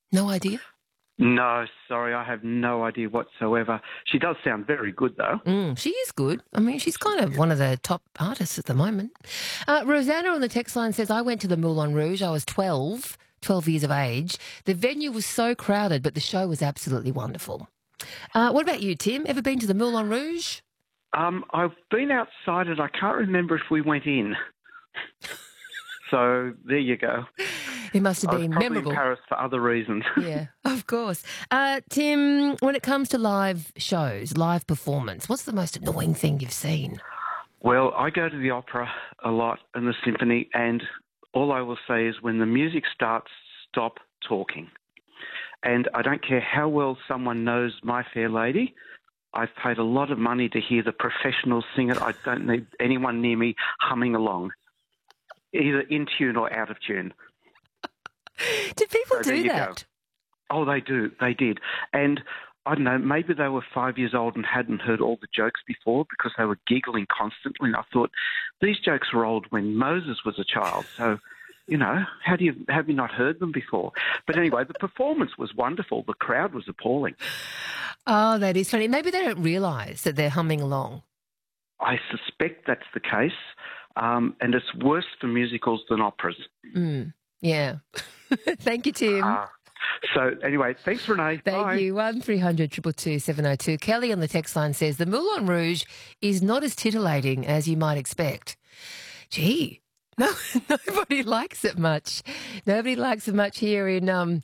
No idea? No, sorry, I have no idea whatsoever. She does sound very good, though. She is good. I mean, she's kind of one of the top artists at the moment. Rosanna on the text line says, I went to the Moulin Rouge. I was 12 years of age. The venue was so crowded, but the show was absolutely wonderful. What about you, Tim? Ever been to the Moulin Rouge? I've been outside it. I can't remember if we went in. So there you go. It must have I was been probably memorable. in Paris for other reasons. Yeah, of course. Tim, when it comes to live shows, live performance, what's the most annoying thing you've seen? Well, I go to the opera a lot and the symphony, and all I will say is when the music starts, stop talking. And I don't care how well someone knows My Fair Lady. I've paid a lot of money to hear the professionals sing it. I don't need anyone near me humming along, either in tune or out of tune. Do people do that? Go. Oh, they do. They did. And I don't know, maybe they were 5 years old and hadn't heard all the jokes before because they were giggling constantly. And I thought, these jokes were old when Moses was a child. So, you know, have you not heard them before? But anyway, the performance was wonderful. The crowd was appalling. Oh, that is funny. Maybe they don't realise that they're humming along. I suspect that's the case. And it's worse for musicals than operas. Yeah. Thank you, Tim. So anyway, thanks, Renee. Thank Bye. you. 1300 222 702. Kelly on the text line says, the Moulin Rouge is not as titillating as you might expect. Gee, no, nobody likes it much. Nobody likes it much here in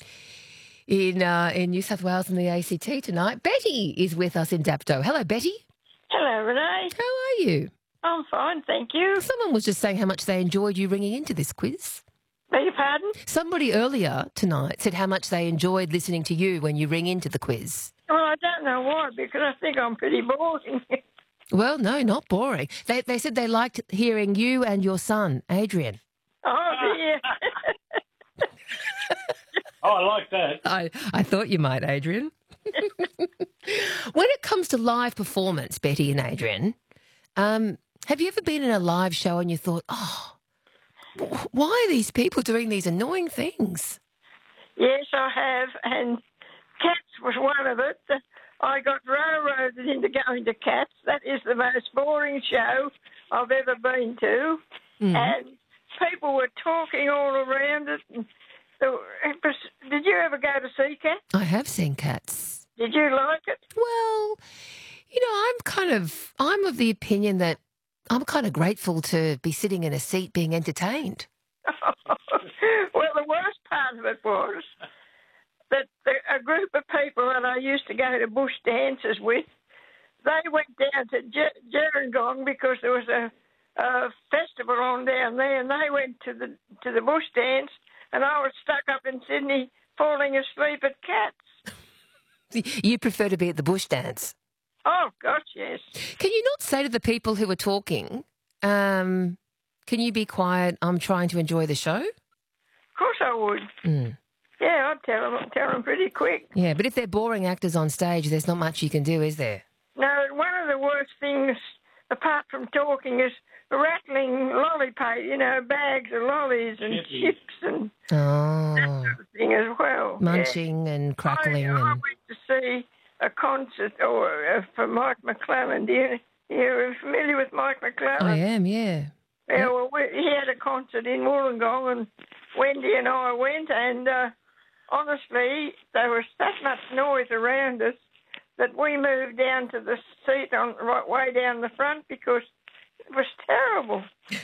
New South Wales and the ACT tonight. Betty is with us in Dapto. Hello, Betty. Hello, Renee. How are you? I'm fine, thank you. Someone was just saying how much they enjoyed you ringing into this quiz. Beg your pardon? Somebody earlier tonight said how much they enjoyed listening to you when you ring into the quiz. Well, I don't know why, because I think I'm pretty boring. Well, no, not boring. They said they liked hearing you and your son, Adrian. Oh, dear. Oh, I like that. I thought you might, Adrian. When it comes to live performance, Betty and Adrian, have you ever been in a live show and you thought, oh, why are these people doing these annoying things? Yes, I have, and Cats was one of it. I got railroaded into going to Cats. That is the most boring show I've ever been to. And people were talking all around it. Did you ever go to see Cats? I have seen Cats. Did you like it? Well, you know, I'm of the opinion that I'm kind of grateful to be sitting in a seat being entertained. Well, the worst part of it was that a group of people that I used to go to bush dances with, they went down to Gerringong because there was a festival on down there, and they went to the bush dance, and I was stuck up in Sydney falling asleep at Cats. You prefer to be at the bush dance? Oh, gosh, yes. Can you not say to the people who are talking, can you be quiet, I'm trying to enjoy the show? Of course I would. Yeah, I'd tell them pretty quick. Yeah, but if they're boring actors on stage, there's not much you can do, is there? No, one of the worst things, apart from talking, is rattling bags of lollies and chips and that sort of thing as well. Munching and crackling. I went to see a concert for Mike McClellan. You're familiar with Mike McClellan? I am, yeah. Yeah, well, he had a concert in Wollongong, and Wendy and I went, and honestly, there was that much noise around us that we moved down to the seat right way down the front because it was terrible.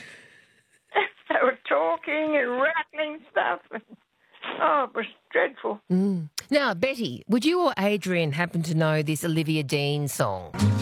They were talking and rattling stuff. Oh, it was dreadful. Now, Betty, would you or Adrian happen to know this Olivia Dean song?